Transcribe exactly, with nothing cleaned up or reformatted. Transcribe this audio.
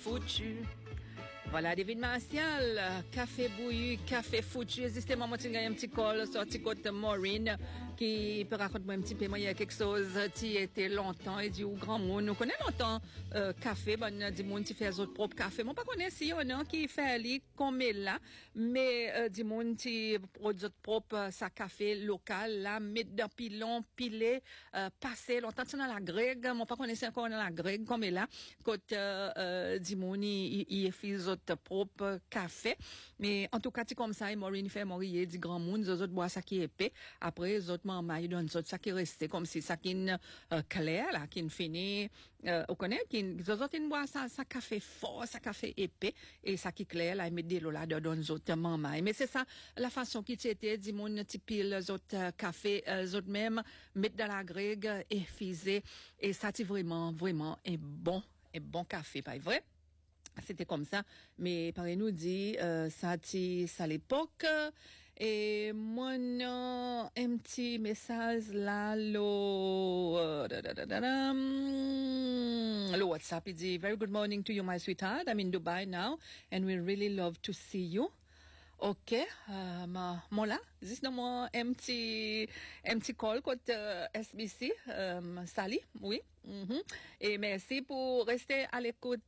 foutu. Voilà, David Martial, café bouillu, café foutu. Justement, moi, tu as un petit call, sorti côté Maureen, qui peut raconter moi un petit peu, moi, il y a quelque chose, qui était longtemps, et dit, ou grand monde, nous connaissons longtemps, euh, café, ben, du monde qui fait son propre café. Moi, pas connais si on a qui fait ali, comme là, mais, euh, du monde qui produit son propre, sa café local, là, mettre dans pilon, pilé, euh, passer longtemps, tu dans la grègue, moi, pas connais encore dans la grègue, comme là, côté, euh, euh, du monde, il, il fait votre propre café, mais en tout cas c'est comme ça, et Maureen fait mourir du grand monde, les autres boivent ça qui est épais, après les autres maman ils donnent ça qui reste comme si ça qui est euh, clair là, qui est fini, euh, on connaît, qui les autres ils boivent ça, ça café fort, ça café épais, et ça qui clair là, ils mettent des l'eau là dedans les autres maman, mais c'est ça la façon qui était, du monde qui pile les autres euh, café, euh, les autres même mettre dans la grègue et fiser, et ça c'est vraiment vraiment un bon un bon café, pas vrai? C'était comme ça, mais par nous dit euh, ça c'est à l'époque, et moi non un petit message là le euh, le WhatsApp il dit very good morning to you my sweetheart, I'm in Dubai now and we really love to see you. Ok, euh, ma, mon là, juste dans mon un petit, un petit call côté euh, S B C, euh, Sally, oui. Mm-hmm. Et merci pour rester à l'écoute